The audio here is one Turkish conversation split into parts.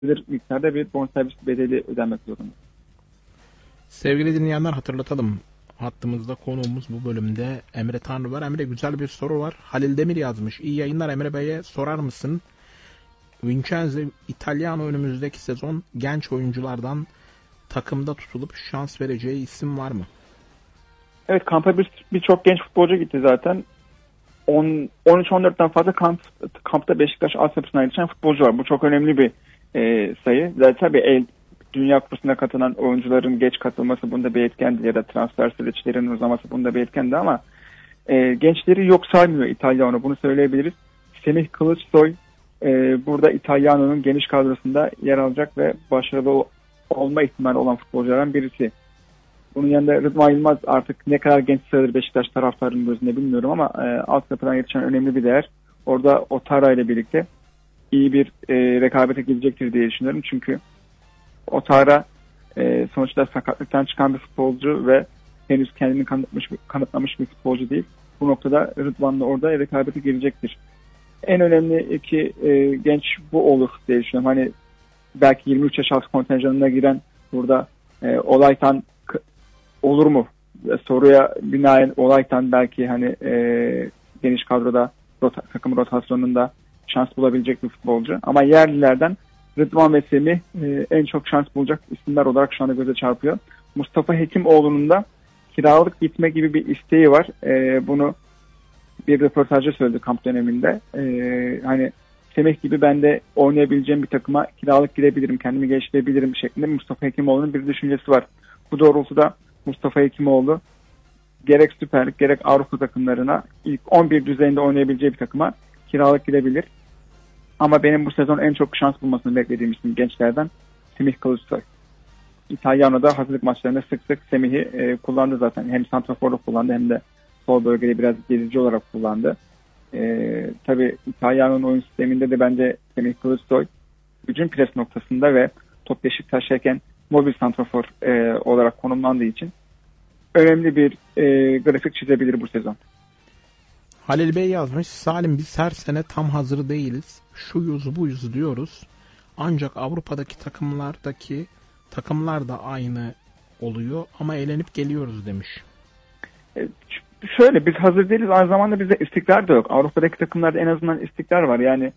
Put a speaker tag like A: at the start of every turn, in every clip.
A: miktarda bir bonservis bedeli ödenmek zorunda.
B: Sevgili dinleyenler, hatırlatalım. Hattımızda konuğumuz bu bölümde Emre Tanrı var. Emre, güzel bir soru var. Halil Demir yazmış. İyi yayınlar Emre Bey'e sorar mısın? Vincenzo Italiano önümüzdeki sezon genç oyunculardan takımda tutulup şans vereceği isim var mı?
A: Evet, kampa birçok genç futbolcu gitti zaten. 13-14'ten fazla kampta Beşiktaş altyapısına yetişen futbolcu var. Bu çok önemli bir sayı. Zaten tabii Dünya Kupası'na katılan oyuncuların geç katılması bunda bir etkendi ya da transfer süreçlerinin uzaması bunda bir etkendi ama gençleri yok saymıyor İtalyano, bunu söyleyebiliriz. Semih Kılıçsoy burada İtalyano'nun geniş kadrosunda yer alacak ve başarılı olma ihtimali olan futbolculardan birisi. Bunun yanında Rıdvan Yılmaz artık ne kadar genç sayılır Beşiktaş taraftarının gözünde bilmiyorum ama altyapıdan yetişen önemli bir değer. Orada Otara ile birlikte iyi bir rekabete girecektir diye düşünüyorum. Çünkü Otara sonuçta sakatlıktan çıkan bir futbolcu ve henüz kendini kanıtlamış bir futbolcu değil. Bu noktada Rıdvan'la orada rekabete girecektir. En önemli iki genç bu olur diye düşünüyorum. Hani belki 23 yaş altı kontenjanına giren burada Olaytan olur mu? Soruya binaen Olaytan belki hani geniş kadroda takım rotasyonunda şans bulabilecek bir futbolcu. Ama yerlilerden Rıdvan ve Semih en çok şans bulacak isimler olarak şu anda göze çarpıyor. Mustafa Hekimoğlu'nun da kiralık gitme gibi bir isteği var. Bunu bir röportajda söyledi kamp döneminde. Hani Semih gibi ben de oynayabileceğim bir takıma kiralık gidebilirim, kendimi geliştirebilirim şeklinde Mustafa Hekimoğlu'nun bir düşüncesi var. Bu doğrultuda Mustafa Hekimoğlu gerek Süper Lig gerek Avrupa takımlarına ilk 11 düzeyinde oynayabileceği bir takıma kiralık gidebilir. Ama benim bu sezon en çok şans bulmasını beklediğim isim gençlerden Semih Kılıçsoy. İtalyano'da hazırlık maçlarında sık sık Semih'i kullandı zaten. Hem santraforda kullandı hem de sol bölgede biraz gerici olarak kullandı. Tabii İtalyano'nun oyun sisteminde de bence Semih Kılıçsoy hücum pres noktasında ve top Beşiktaş'tayken mobil santrafor olarak konumlandığı için önemli bir grafik çizebilir bu sezon.
B: Halil Bey yazmış. Salim, biz her sene tam hazır değiliz. Şuyuz buyuz diyoruz. Ancak Avrupa'daki takımlar da aynı oluyor ama eğlenip geliyoruz demiş.
A: Şöyle, biz hazır değiliz. Aynı zamanda bizde istikrar da yok. Avrupa'daki takımlarda en azından istikrar var. Yani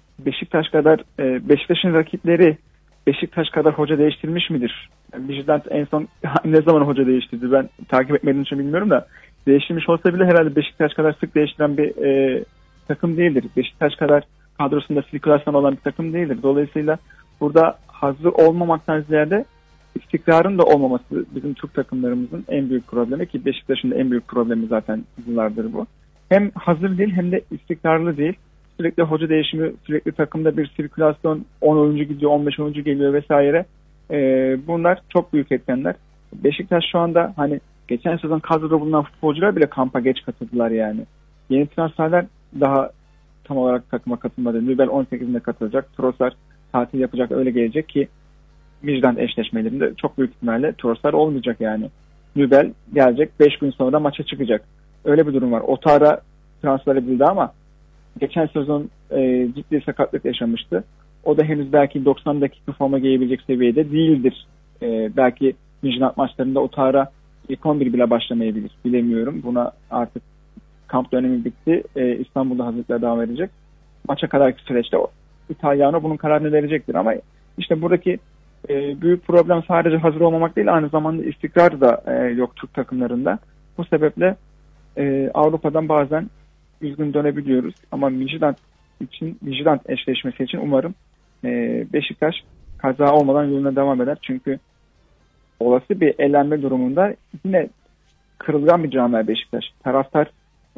A: Beşiktaş'ın rakipleri Beşiktaş kadar hoca değiştirmiş midir? Yani Midtjylland en son ne zaman hoca değiştirdi? Ben takip etmediğim için bilmiyorum da değiştirmiş olsa bile herhalde Beşiktaş kadar sık değiştiren bir takım değildir. Beşiktaş kadar kadrosunda sirkülasyon olan bir takım değildir. Dolayısıyla burada hazır olmamaktan ziyade istikrarın da olmaması bizim Türk takımlarımızın en büyük problemi, ki Beşiktaş'ın da en büyük problemi zaten yıllardır bu. Hem hazır değil hem de istikrarlı değil. Sürekli hoca değişimi, sürekli takımda bir sirkülasyon, 10 oyuncu gidiyor, 15 oyuncu geliyor vesaire. Bunlar çok büyük etkenler. Beşiktaş şu anda hani geçen sezon kadroda bulunan futbolcular bile kampa geç katıldılar yani. Yeni transferler daha tam olarak takıma katılmadı. Nübel 18'inde katılacak. Trossard tatil yapacak, öyle gelecek ki Midtjylland eşleşmelerinde çok büyük ihtimalle Trossard olmayacak yani. Nübel gelecek, 5 gün sonra maça çıkacak. Öyle bir durum var. Otara transfer edildi ama geçen sezon ciddi sakatlık yaşamıştı. O da henüz belki 90 dakika forma giyebilecek seviyede değildir. Belki Midtjylland maçlarında Otara ilk 11 bile başlamayabilir. Bilemiyorum. Buna artık kamp dönemi bitti. İstanbul'da hazırlıklar devam edecek. Maça kadarki süreçte İtalyano bunun kararını verecektir ama işte buradaki büyük problem sadece hazır olmamak değil, aynı zamanda istikrar da yok Türk takımlarında. Bu sebeple Avrupa'dan bazen üzgün dönebiliyoruz ama Midtjylland eşleşmesi için umarım Beşiktaş kaza olmadan yoluna devam eder. Çünkü olası bir elenme durumunda yine kırılgan bir camia Beşiktaş. Taraftar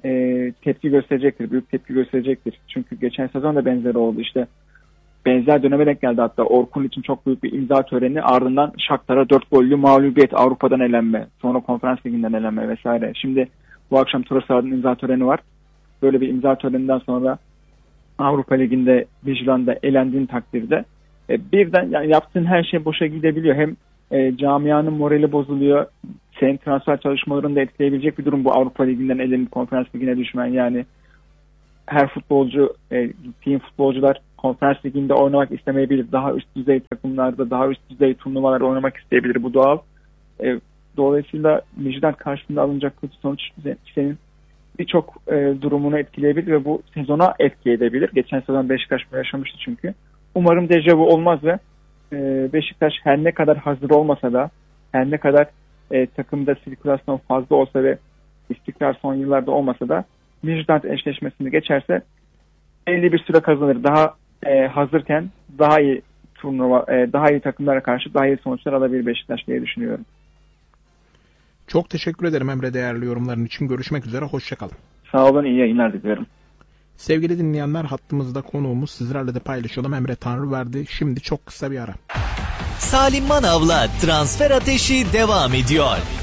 A: tepki gösterecektir, büyük tepki gösterecektir. Çünkü geçen sezon da benzeri oldu. İşte benzer döneme denk geldi hatta. Orkun için çok büyük bir imza töreni, ardından Shakhtar'a 4 gollü mağlubiyet, Avrupa'dan elenme, sonra Konferans Ligi'nden elenme vesaire. Şimdi bu akşam Trossard'ın imza töreni var. Böyle bir imza töreninden sonra Avrupa Ligi'nde Midtjylland'da elendiğin takdirde birden yani yaptığın her şey boşa gidebiliyor. Hem camianın morali bozuluyor. Senin transfer çalışmalarını da etkileyebilecek bir durum bu, Avrupa Ligi'nden elenip Konferans Ligi'ne düşmen. Yani her futbolcu, gittiğin futbolcular Konferans Ligi'nde oynamak istemeyebilir. Daha üst düzey takımlarda, daha üst düzey turnuvalarda oynamak isteyebilir. Bu doğal. Dolayısıyla Midtjylland karşısında alınacak kötü sonuç senin birçok durumunu etkileyebilir ve bu sezona etki edebilir. Geçen sezon Beşiktaş bunu yaşamıştı çünkü. Umarım dejavu olmaz ve Beşiktaş her ne kadar hazır olmasa da, her ne kadar takımda sirkülasyon fazla olsa ve istikrar son yıllarda olmasa da Midtjylland eşleşmesini geçerse belli bir süre kazanır. Daha hazırken daha iyi turnuva, daha iyi takımlara karşı daha iyi sonuçlar alabilir Beşiktaş diye düşünüyorum.
B: Çok teşekkür ederim Emre, değerli yorumların için. Görüşmek üzere, hoşçakalın.
A: Sağ olun, iyi yayınlar diliyorum.
B: Sevgili dinleyenler, hattımızda konuğumuz, sizlerle de paylaşalım, Emre Tanrıverdi. Şimdi çok kısa bir ara.
C: Salim Manav'la Transfer Ateşi devam ediyor.